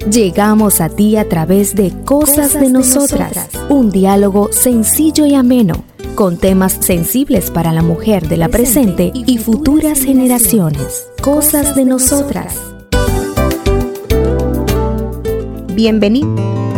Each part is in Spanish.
Llegamos a ti a través de Cosas de Nosotras, un diálogo sencillo y ameno, con temas sensibles para la mujer de la presente y futuras generaciones. Cosas de Nosotras. Bienvenido.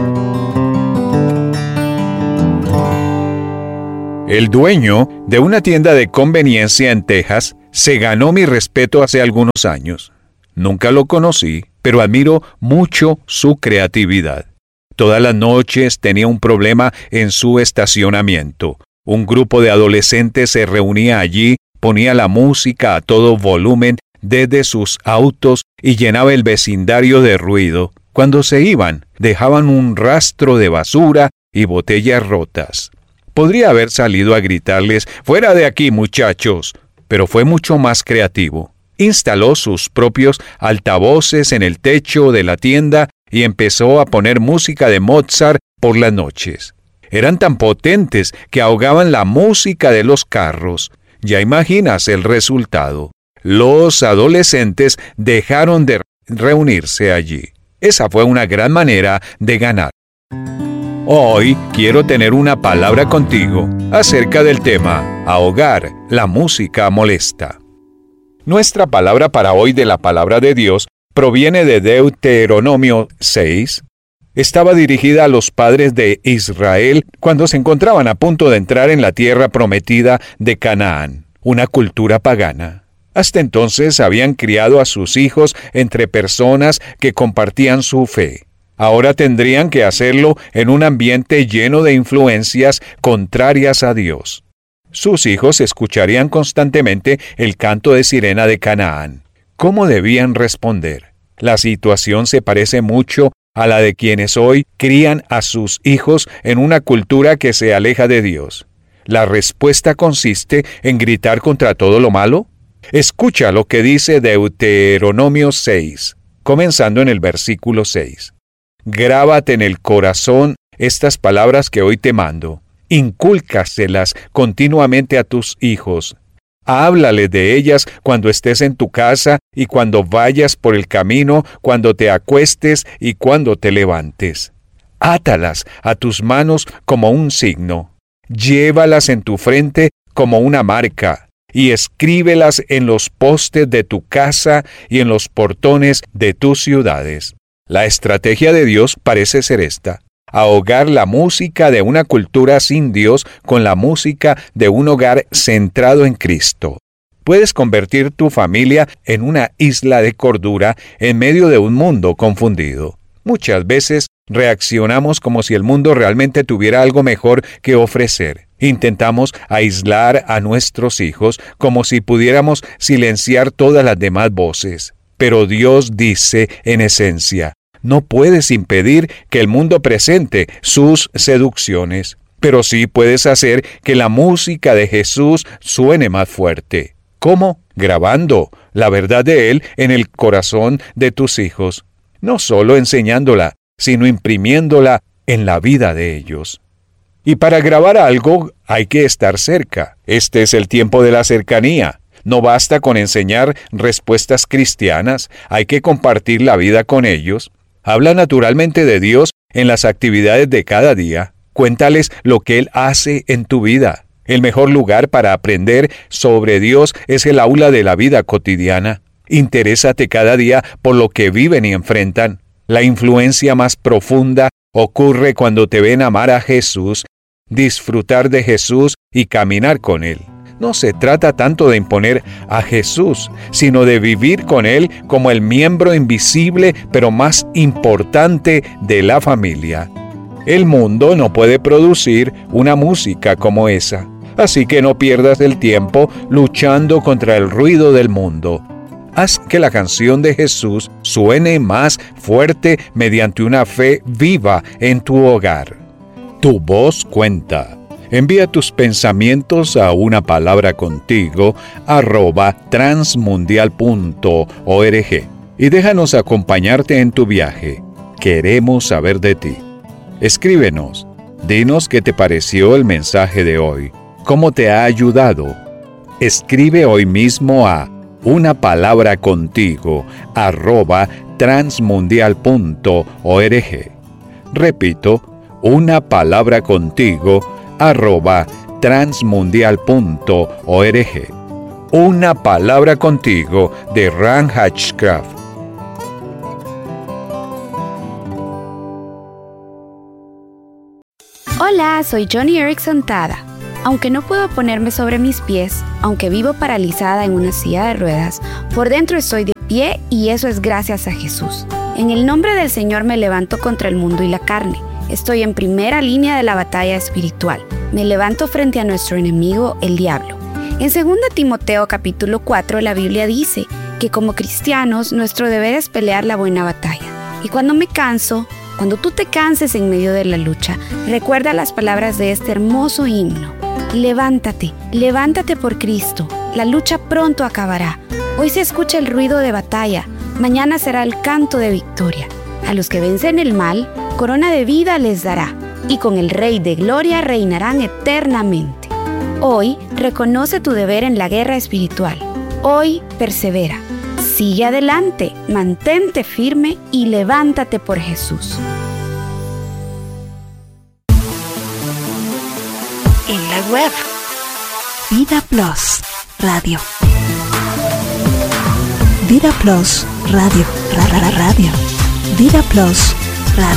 El dueño de una tienda de conveniencia en Texas se ganó mi respeto hace algunos años. Nunca lo conocí, pero admiro mucho su creatividad. Todas las noches tenía un problema en su estacionamiento. Un grupo de adolescentes se reunía allí, ponía la música a todo volumen desde sus autos y llenaba el vecindario de ruido. Cuando se iban, dejaban un rastro de basura y botellas rotas. Podría haber salido a gritarles, «¡Fuera de aquí, muchachos!», pero fue mucho más creativo. Instaló sus propios altavoces en el techo de la tienda y empezó a poner música de Mozart por las noches. Eran tan potentes que ahogaban la música de los carros. Ya imaginas el resultado. Los adolescentes dejaron de reunirse allí. Esa fue una gran manera de ganar. Hoy quiero tener una palabra contigo acerca del tema ahogar la música molesta. Nuestra palabra para hoy de la palabra de Dios proviene de Deuteronomio 6. Estaba dirigida a los padres de Israel cuando se encontraban a punto de entrar en la tierra prometida de Canaán, una cultura pagana. Hasta entonces habían criado a sus hijos entre personas que compartían su fe. Ahora tendrían que hacerlo en un ambiente lleno de influencias contrarias a Dios. Sus hijos escucharían constantemente el canto de sirena de Canaán. ¿Cómo debían responder? La situación se parece mucho a la de quienes hoy crían a sus hijos en una cultura que se aleja de Dios. ¿La respuesta consiste en gritar contra todo lo malo? Escucha lo que dice Deuteronomio 6, comenzando en el versículo 6. Grábate en el corazón estas palabras que hoy te mando. Incúlcaselas continuamente a tus hijos. Háblale de ellas cuando estés en tu casa y cuando vayas por el camino, cuando te acuestes y cuando te levantes. Átalas a tus manos como un signo. Llévalas en tu frente como una marca y escríbelas en los postes de tu casa y en los portones de tus ciudades. La estrategia de Dios parece ser esta: ahogar la música de una cultura sin Dios con la música de un hogar centrado en Cristo. Puedes convertir tu familia en una isla de cordura en medio de un mundo confundido. Muchas veces reaccionamos como si el mundo realmente tuviera algo mejor que ofrecer. Intentamos aislar a nuestros hijos como si pudiéramos silenciar todas las demás voces. Pero Dios dice en esencia: no puedes impedir que el mundo presente sus seducciones, pero sí puedes hacer que la música de Jesús suene más fuerte. ¿Cómo? Grabando la verdad de Él en el corazón de tus hijos. No solo enseñándola, sino imprimiéndola en la vida de ellos. Y para grabar algo hay que estar cerca. Este es el tiempo de la cercanía. No basta con enseñar respuestas cristianas, hay que compartir la vida con ellos. Habla naturalmente de Dios en las actividades de cada día. Cuéntales lo que Él hace en tu vida. El mejor lugar para aprender sobre Dios es el aula de la vida cotidiana. Interésate cada día por lo que viven y enfrentan. La influencia más profunda ocurre cuando te ven amar a Jesús, disfrutar de Jesús y caminar con Él. No se trata tanto de imponer a Jesús, sino de vivir con Él como el miembro invisible pero más importante de la familia. El mundo no puede producir una música como esa, así que no pierdas el tiempo luchando contra el ruido del mundo. Haz que la canción de Jesús suene más fuerte mediante una fe viva en tu hogar. Tu voz cuenta. Envía tus pensamientos a unapalabracontigo@transmundial.org y déjanos acompañarte en tu viaje. Queremos saber de ti. Escríbenos. Dinos qué te pareció el mensaje de hoy. ¿Cómo te ha ayudado? Escribe hoy mismo a unapalabracontigo @transmundial.org. Repito, @transmundial.org. Una palabra contigo de Ran Hatchcraft. Hola, soy Joni Eareckson Tada. Aunque no puedo ponerme sobre mis pies, aunque vivo paralizada en una silla de ruedas, por dentro estoy de pie y eso es gracias a Jesús. En el nombre del Señor me levanto contra el mundo y la carne. Estoy en primera línea de la batalla espiritual. Me levanto frente a nuestro enemigo, el diablo. En 2 Timoteo capítulo 4 la Biblia dice que como cristianos nuestro deber es pelear la buena batalla. Y cuando tú te canses en medio de la lucha, recuerda las palabras de este hermoso himno. Levántate, levántate por Cristo, la lucha pronto acabará. Hoy se escucha el ruido de batalla, mañana será el canto de victoria. A los que vencen el mal, corona de vida les dará, y con el Rey de Gloria reinarán eternamente. Hoy reconoce tu deber en la guerra espiritual. Hoy persevera. Sigue adelante, mantente firme y levántate por Jesús. En la web Vida Plus Radio. Vida Plus Radio. Radio. Vida Plus